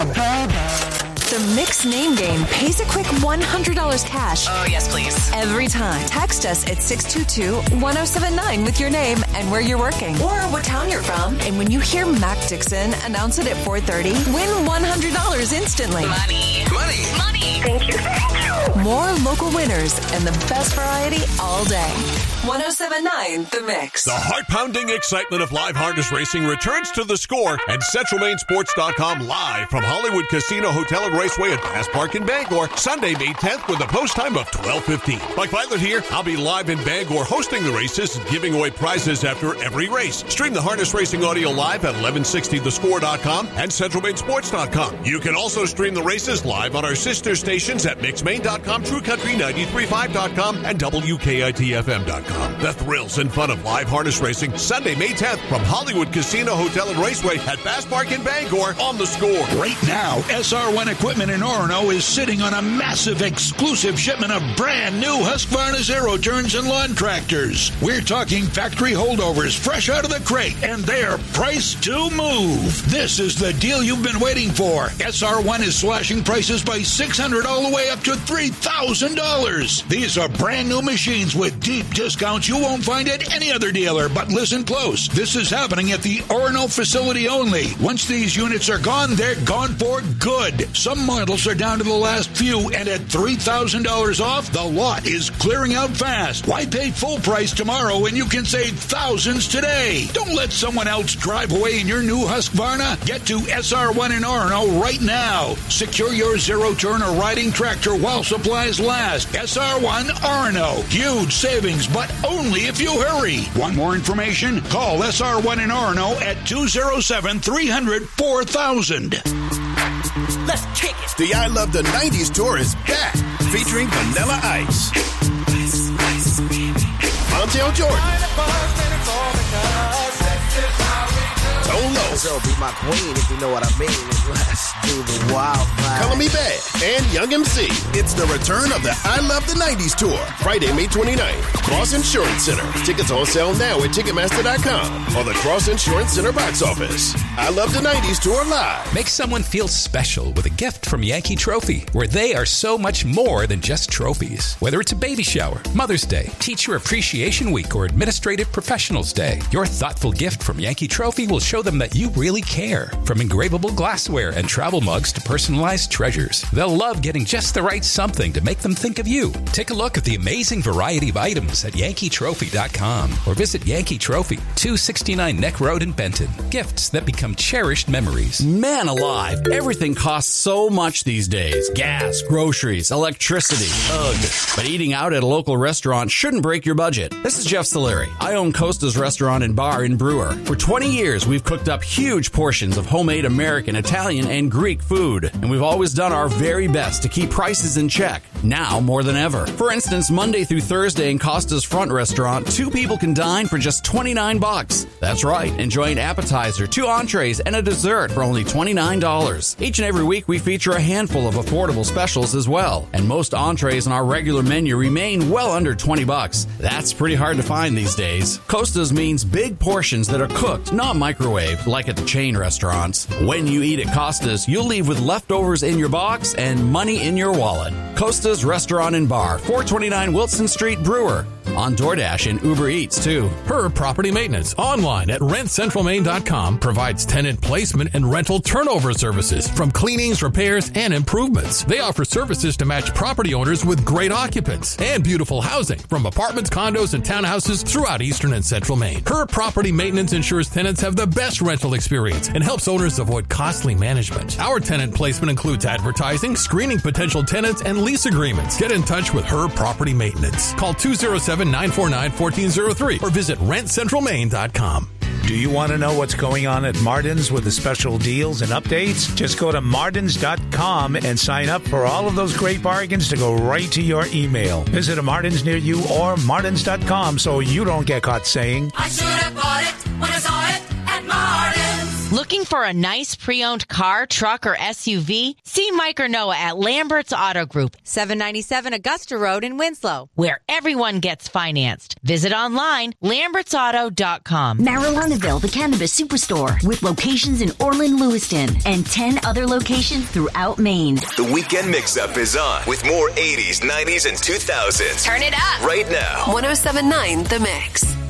The Mix Name Game pays a quick $100 cash. Oh, yes, please. Every time. Text us at 622-1079 with your name and where you're working or what town you're from. And when you hear Mac Dixon announce it at 4:30, win $100 instantly. Money. Thank you. More local winners and the best variety all day. 1079 The Mix. The heart-pounding excitement of live harness racing returns to the Score and CentralMainSports.com live from Hollywood Casino Hotel and Raceway at Bass Park in Bangor, Sunday, May 10th with a post time of 12:15. Mike Violet here. I'll be live in Bangor hosting the races and giving away prizes after every race. Stream the harness racing audio live at 1160thescore.com and CentralMainSports.com. You can also stream the races live on our sister stations at MixMain.com, TrueCountry935.com, and WKITFM.com. The thrills and fun of live harness racing, Sunday, May 10th from Hollywood Casino Hotel and Raceway at Bass Park in Bangor on the Score. Right now, SR1 Equipment in Orono is sitting on a massive exclusive shipment of brand new Husqvarna Zero Turns and lawn tractors. We're talking factory holdovers fresh out of the crate, and they're priced to move. This is the deal you've been waiting for. SR1 is slashing prices by $600 all the way up to $3,000. These are brand new machines with deep discounts you won't find at any other dealer. But listen close. This is happening at the Orono facility only. Once these units are gone, they're gone for good. Some models are down to the last few, and at $3,000 off, the lot is clearing out fast. Why pay full price tomorrow when you can save thousands today? Don't let someone else drive away in your new Husqvarna. Get to SR1 in Orono right now. Secure your zero-turn or riding tractor while supplies last. SR1 Orono. Huge savings, but only if you hurry. Want more information? Call SR1 in Orono at 207-300-4000. Let's kick it. The I Love the 90s tour is back, featuring Vanilla Ice, Montel Jordan, Tone Loc, So be my queen if you know what I mean. Let's do the wild ride. Color Me Bad, and Young MC. It's the return of the I Love the 90s tour, Friday, May 29th, Cross Insurance Center. Tickets on sale now at Ticketmaster.com or the Cross Insurance Center box office. I Love the 90s tour live. Make someone feel special with a gift from Yankee Trophy, where they are so much more than just trophies. Whether it's a baby shower, Mother's Day, Teacher Appreciation Week, or Administrative Professionals Day, your thoughtful gift from Yankee Trophy will show them that you really care. From engravable glassware and travel mugs to personalized treasures, they'll love getting just the right something to make them think of you. Take a look at the amazing variety of items at YankeeTrophy.com or visit Yankee Trophy, 269 Neck Road in Benton. Gifts that become cherished memories. Man alive, everything costs so much these days. Gas, groceries, electricity. Ugh. But eating out at a local restaurant shouldn't break your budget. This is Jeff Saleri. I own Costa's Restaurant and Bar in Brewer. For 20 years, we've cooked up huge portions of homemade American, Italian, and Greek food. And we've always done our very best to keep prices in check. Now more than ever. For instance, Monday through Thursday in Costa's Front Restaurant, 2 people can dine for just $29. That's right. Enjoy an appetizer, 2 entrees, and a dessert for only $29. Each and every week, we feature a handful of affordable specials as well. And most entrees on our regular menu remain well under $20. That's pretty hard to find these days. Costa's means big portions that are cooked, not microwaved, like at the chain restaurants. When you eat at Costa's, you'll leave with leftovers in your box and money in your wallet. Costa's Restaurant and Bar, 429 Wilson Street, Brewer. On DoorDash and Uber Eats, too. Herb Property Maintenance, online at rentcentralmaine.com, provides tenant placement and rental turnover services, from cleanings, repairs, and improvements. They offer services to match property owners with great occupants and beautiful housing, from apartments, condos, and townhouses throughout Eastern and Central Maine. Herb Property Maintenance ensures tenants have the best rental experience and helps owners avoid costly management. Our tenant placement includes advertising, screening potential tenants, and lease agreements. Get in touch with Herb Property Maintenance. Call 207-949-1403 or visit rentcentralmaine.com. Do you want to know what's going on at Martin's with the special deals and updates? Just go to martins.com and sign up for all of those great bargains to go right to your email. Visit a Martin's near you or martins.com so you don't get caught saying, I should have bought it when I saw it at Martin's. Looking for a nice pre-owned car, truck, or SUV? See Mike or Noah at Lambert's Auto Group, 797 Augusta Road in Winslow, where everyone gets financed. Visit online, lambertsauto.com. Marijuanaville, the cannabis superstore, with locations in Orland, Lewiston, and 10 other locations throughout Maine. The Weekend Mix-Up is on with more 80s, 90s, and 2000s. Turn it up right now. 107.9 The Mix.